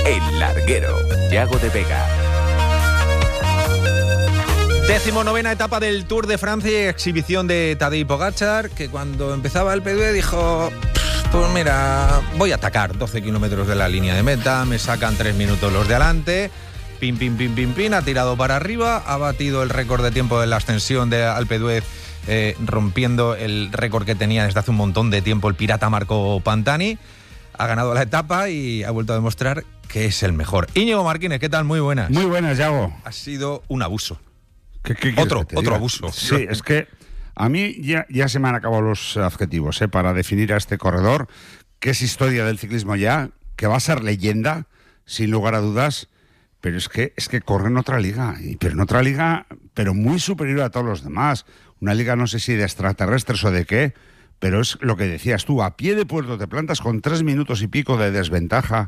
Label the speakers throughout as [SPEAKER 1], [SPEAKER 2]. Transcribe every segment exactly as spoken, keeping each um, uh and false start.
[SPEAKER 1] El Larguero, Yago de Vega.
[SPEAKER 2] Decimonovena etapa del Tour de Francia y exhibición de Tadej Pogačar, que cuando empezaba el P D dijo: pues mira, voy a atacar doce kilómetros de la línea de meta, me sacan tres minutos los de adelante, pim, pim, pim, pim, pim, ha tirado para arriba, ha batido el récord de tiempo de la ascensión de Alpe d'Huez, eh, rompiendo el récord que tenía desde hace un montón de tiempo el pirata Marco Pantani, ha ganado la etapa y ha vuelto a demostrar que es el mejor. Íñigo Martínez, ¿qué tal? Muy buenas.
[SPEAKER 3] Muy buenas, Yago.
[SPEAKER 2] Ha sido un abuso.
[SPEAKER 3] ¿Qué, qué
[SPEAKER 2] otro,
[SPEAKER 3] que
[SPEAKER 2] otro
[SPEAKER 3] diga?
[SPEAKER 2] abuso.
[SPEAKER 3] Sí, es que a mí ya, ya se me han acabado los adjetivos ¿eh? para definir a este corredor, que es historia del ciclismo ya, que va a ser leyenda, sin lugar a dudas, pero es que, es que corre en otra liga, y, pero en otra liga, pero muy superior a todos los demás. Una liga no sé si de extraterrestres o de qué, pero es lo que decías tú, a pie de puerto te plantas con tres minutos y pico de desventaja,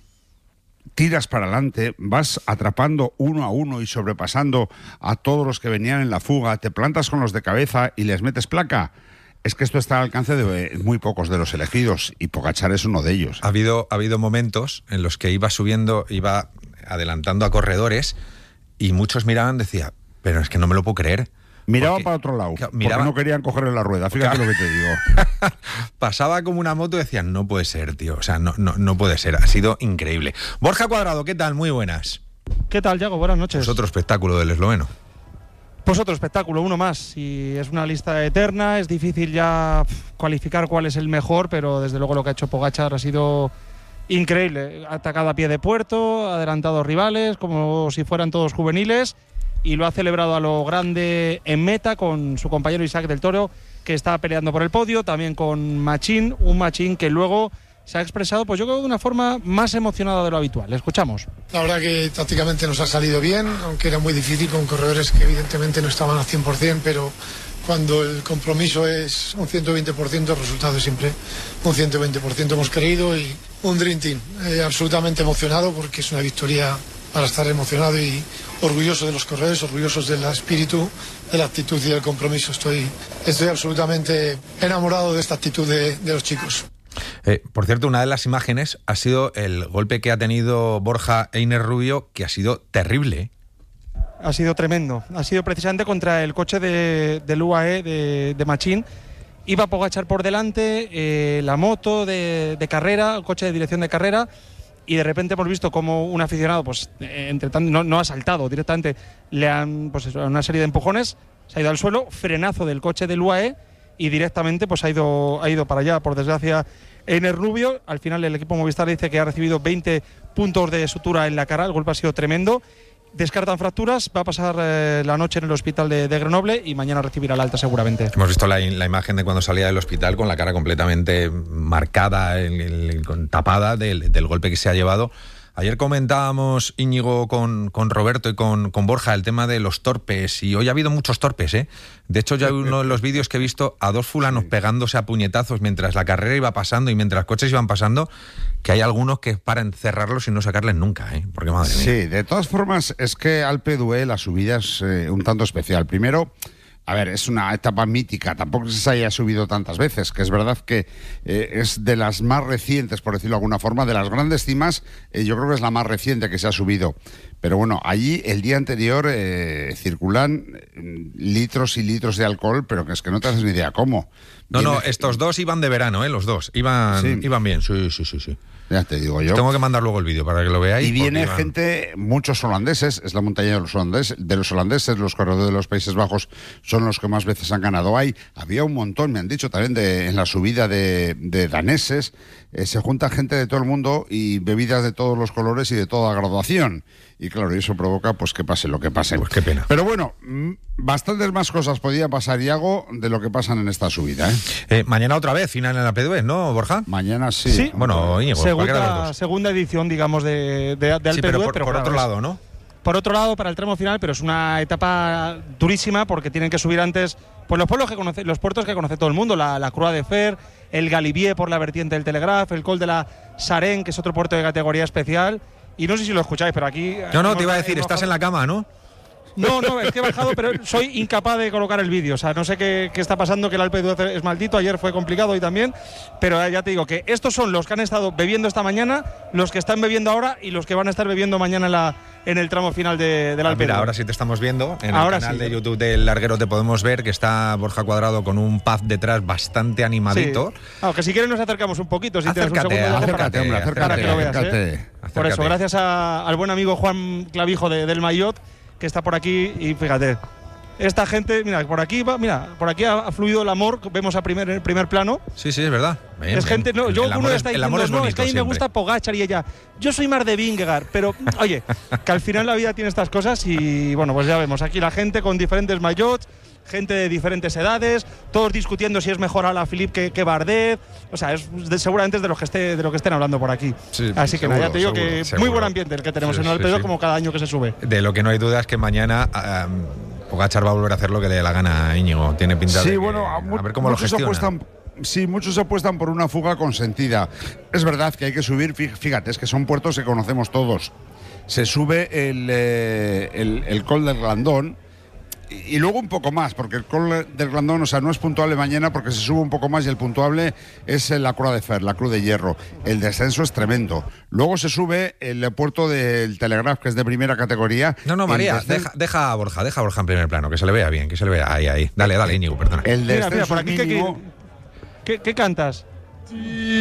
[SPEAKER 3] tiras para adelante, vas atrapando uno a uno y sobrepasando a todos los que venían en la fuga, te plantas con los de cabeza y les metes placa. Es que esto está al alcance de muy pocos de los elegidos y Pogačar es uno de ellos.
[SPEAKER 2] Ha habido, ha habido momentos en los que iba subiendo, iba adelantando a corredores y muchos miraban y decían: pero es que no me lo puedo creer.
[SPEAKER 3] Miraba
[SPEAKER 2] porque,
[SPEAKER 3] para otro lado,
[SPEAKER 2] miraba,
[SPEAKER 3] porque no querían cogerle la rueda, fíjate lo que te digo.
[SPEAKER 2] Pasaba como una moto y decían: no puede ser, tío, o sea, no, no, no puede ser, ha sido increíble. Borja Cuadrado, ¿qué tal? Muy buenas.
[SPEAKER 4] ¿Qué tal, Yago? Buenas noches.
[SPEAKER 2] Pues otro espectáculo del esloveno.
[SPEAKER 4] Pues otro espectáculo, uno más, y es una lista eterna, es difícil ya cualificar cuál es el mejor, pero desde luego lo que ha hecho Pogačar ha sido increíble. Ha atacado a pie de puerto, ha adelantado rivales como si fueran todos juveniles, y lo ha celebrado a lo grande en meta con su compañero Isaac del Toro, que está peleando por el podio, también con Machín, un Machín que luego se ha expresado, pues yo creo, de una forma más emocionada de lo habitual. Le escuchamos.
[SPEAKER 5] La verdad que tácticamente nos ha salido bien, aunque era muy difícil con corredores que evidentemente no estaban al cien por ciento, pero cuando el compromiso es un ciento veinte por ciento, el resultado es siempre un ciento veinte por ciento. Hemos creído y un Dream Team. Eh, absolutamente emocionado porque es una victoria para estar emocionado y orgulloso de los corredores, orgullosos del espíritu, de la actitud y del compromiso. Estoy, estoy absolutamente enamorado de esta actitud de, de los chicos.
[SPEAKER 2] Eh, por cierto, una de las imágenes ha sido el golpe que ha tenido Borja Einer Rubio, que ha sido terrible.
[SPEAKER 4] Ha sido tremendo. Ha sido precisamente contra el coche de, del U A E de, de Machín. Iba Pogačar por delante, eh, la moto de, de carrera, el coche de dirección de carrera, y de repente hemos visto como un aficionado, pues eh, entre tanto, no, no ha saltado directamente, le han, pues eso, una serie de empujones, se ha ido al suelo, frenazo del coche del U A E y directamente pues ha ido, ha ido para allá, por desgracia, Einer Rubio. Al final el equipo Movistar dice que ha recibido veinte puntos de sutura en la cara, el golpe ha sido tremendo. Descartan fracturas, va a pasar eh, la noche en el hospital de, de Grenoble y mañana recibirá la alta seguramente.
[SPEAKER 2] Hemos visto la, la imagen de cuando salía del hospital con la cara completamente marcada, el, el, con, tapada del, del golpe que se ha llevado. Ayer comentábamos, Íñigo, con, con Roberto y con, con Borja, el tema de los torpes, y hoy ha habido muchos torpes, ¿eh? De hecho, ya hay uno de los vídeos que he visto a dos fulanos sí. pegándose a puñetazos mientras la carrera iba pasando y mientras los coches iban pasando, que hay algunos que para encerrarlos y no sacarles nunca, ¿eh? Porque madre mía.
[SPEAKER 3] Sí, de todas formas, es que Alpe d'Huez la subida es eh, un tanto especial. Primero, a ver, es una etapa mítica, tampoco se haya subido tantas veces, que es verdad que eh, es de las más recientes, por decirlo de alguna forma, de las grandes cimas, eh, yo creo que es la más reciente que se ha subido. Pero bueno, allí el día anterior eh, circulan litros y litros de alcohol, pero que es que no te haces ni idea cómo.
[SPEAKER 2] No,
[SPEAKER 3] Viene...
[SPEAKER 2] no, estos dos iban de verano, ¿eh? Los dos, iban,
[SPEAKER 3] sí.
[SPEAKER 2] iban bien, sí, sí, sí, sí.
[SPEAKER 3] Ya te digo yo.
[SPEAKER 2] Tengo que mandar luego el vídeo para que lo veáis.
[SPEAKER 3] Y viene
[SPEAKER 2] iban...
[SPEAKER 3] gente, muchos holandeses, es la montaña de los holandeses, de los holandeses, los corredores de los Países Bajos son los que más veces han ganado ahí. Había un montón, me han dicho también, de, en la subida de, de daneses, eh, se junta gente de todo el mundo y bebidas de todos los colores y de toda graduación. Y claro, eso provoca pues que pase lo que pase.
[SPEAKER 2] Pues qué pena.
[SPEAKER 3] Pero bueno, bastantes más cosas podían pasar, Iago, de lo que pasan en esta subida, ¿eh?
[SPEAKER 2] Eh, mañana otra vez, final en la Alpe d'Huez, ¿no, Borja?
[SPEAKER 3] Mañana sí.
[SPEAKER 4] Sí.
[SPEAKER 2] Bueno, Íñigo,
[SPEAKER 4] segunda, segunda edición, digamos, de, de, de Alpe
[SPEAKER 2] sí, pero
[SPEAKER 4] d'Huez.
[SPEAKER 2] por,
[SPEAKER 4] pero
[SPEAKER 2] por
[SPEAKER 4] claro,
[SPEAKER 2] otro
[SPEAKER 4] es,
[SPEAKER 2] lado, ¿no?
[SPEAKER 4] Por otro lado, para el tramo final, pero es una etapa durísima porque tienen que subir antes pues los pueblos que conoce, los puertos que conoce todo el mundo, la, la Croix de Fer, el Galibier por la vertiente del Telegraph, el Col de la Sarén, que es otro puerto de categoría especial. Y no sé si lo escucháis, pero aquí...
[SPEAKER 2] No, no, te iba a decir, estás en la cama, ¿no?
[SPEAKER 4] No, no, es que he bajado, pero soy incapaz de colocar el vídeo. O sea, no sé qué, qué está pasando, que el Alpe d'Huez es maldito. Ayer fue complicado y también. Pero ya te digo que estos son los que han estado bebiendo esta mañana, los que están bebiendo ahora y los que van a estar bebiendo mañana en, la, en el tramo final de, del
[SPEAKER 2] Ah,
[SPEAKER 4] Alpe
[SPEAKER 2] mira,
[SPEAKER 4] d'Huez.
[SPEAKER 2] ahora sí te estamos viendo. En
[SPEAKER 4] Ahora
[SPEAKER 2] el canal
[SPEAKER 4] sí.
[SPEAKER 2] de YouTube del Larguero te podemos ver que está Borja Cuadrado con un pad detrás bastante animadito.
[SPEAKER 4] Sí. Ah, que si quieres nos acercamos un poquito. Si tienes un
[SPEAKER 2] Acércate,
[SPEAKER 4] segundo, dejo para-
[SPEAKER 3] Acércate, hombre, acércate,
[SPEAKER 4] para que lo veas,
[SPEAKER 3] acércate.
[SPEAKER 4] ¿eh? Por
[SPEAKER 2] Acércate.
[SPEAKER 4] eso, gracias a- al buen amigo Juan Clavijo de- del Maillot, que está por aquí. Y fíjate, esta gente, mira, por aquí va, mira, por aquí ha, ha fluido el amor. Vemos a primer, en primer plano.
[SPEAKER 2] Sí, sí, es verdad. Bien,
[SPEAKER 4] es
[SPEAKER 2] bien.
[SPEAKER 4] gente, no,
[SPEAKER 2] El-
[SPEAKER 4] yo
[SPEAKER 2] el
[SPEAKER 4] uno
[SPEAKER 2] amor es-
[SPEAKER 4] está
[SPEAKER 2] el
[SPEAKER 4] diciendo,
[SPEAKER 2] amor es
[SPEAKER 4] no, es
[SPEAKER 2] bonito
[SPEAKER 4] que a mí me
[SPEAKER 2] siempre.
[SPEAKER 4] gusta Pogačar y ella. Yo soy más de Vingegaard, pero oye, que al final la vida tiene estas cosas y bueno, pues ya vemos aquí la gente con diferentes maillots, gente de diferentes edades, todos discutiendo si es mejor Alaphilippe que, que Bardet. O sea, es de- seguramente es de los que esté, de lo que estén hablando por aquí.
[SPEAKER 2] Sí,
[SPEAKER 4] Así que
[SPEAKER 2] seguro,
[SPEAKER 4] nada, ya te digo
[SPEAKER 2] seguro,
[SPEAKER 4] que
[SPEAKER 2] seguro.
[SPEAKER 4] muy buen ambiente el que tenemos
[SPEAKER 2] Sí,
[SPEAKER 4] en el
[SPEAKER 2] sí,
[SPEAKER 4] Alpe d'Huez,
[SPEAKER 2] sí.
[SPEAKER 4] como cada año que se sube.
[SPEAKER 2] De lo que no hay duda es que mañana um, Pogačar va a volver a hacer lo que le dé la gana a Íñigo. Tiene pinta de
[SPEAKER 3] Sí,
[SPEAKER 2] que-
[SPEAKER 3] bueno,
[SPEAKER 2] a
[SPEAKER 3] mu-
[SPEAKER 2] ver cómo lo
[SPEAKER 3] muchos
[SPEAKER 2] gestiona.
[SPEAKER 3] apuestan, sí, muchos apuestan por una fuga consentida. Es verdad que hay que subir, fí- fíjate, es que son puertos que conocemos todos. Se sube el, eh, el, el Col del Glandón y, y luego un poco más, porque el Col del Glandón, o sea, no es puntuable mañana porque se sube un poco más y el puntuable es la Croix de Fer, la Cruz de Hierro. El descenso es tremendo. Luego se sube el puerto del Telegraph, que es de primera categoría.
[SPEAKER 2] No, no,
[SPEAKER 3] El
[SPEAKER 2] María,
[SPEAKER 3] descen-
[SPEAKER 2] deja, deja a Borja, deja a Borja en primer plano, que se le vea bien, que se le vea. Ahí, ahí. Dale, dale, Íñigo, perdona.
[SPEAKER 3] El
[SPEAKER 4] Mira,
[SPEAKER 3] descenso
[SPEAKER 4] mira, por aquí, ¿qué,
[SPEAKER 3] mínimo.
[SPEAKER 4] qué, qué cantas?